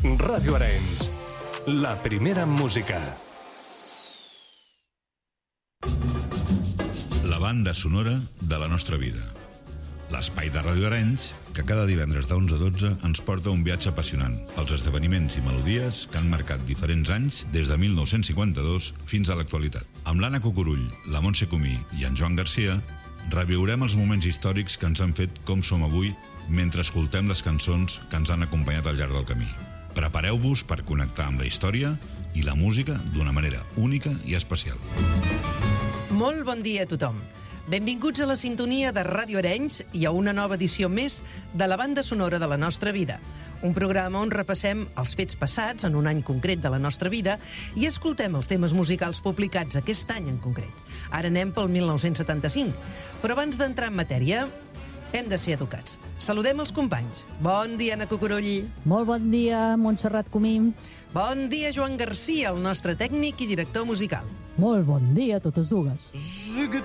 Ràdio Arenys, la primera en música. La banda sonora de la nostra vida. L'espai de Ràdio Arenys, que cada divendres de 11 a 12 ens porta un viatge apassionant als esdeveniments i melodies que han marcat diferents anys des de 1952 fins a l'actualitat. Amb l'Anna Cucurull, la Montse Comí i en Joan Garcia, reviurem els moments històrics que ens han fet com som avui mentre escoltem les cançons que ens han acompanyat al llarg del camí. Prepareu-vos per connectar amb la història i la música d'una manera única i especial. Molt bon dia a tothom. Benvinguts a la sintonia de Ràdio Arenys i a una nova edició més de la banda sonora de la nostra vida. Un programa on repassem els fets passats en un any concret de la nostra vida i escoltem els temes musicals publicats aquest any en concret. Ara anem pel 1975. Però abans d'entrar en matèria, hem de ser educats. Saludem els companys. Bon dia, Anna Cucurull. Molt bon dia, Montserrat Comín. Bon dia, Joan Garcia, el nostre tècnic i director musical. Molt bon dia a totes dues.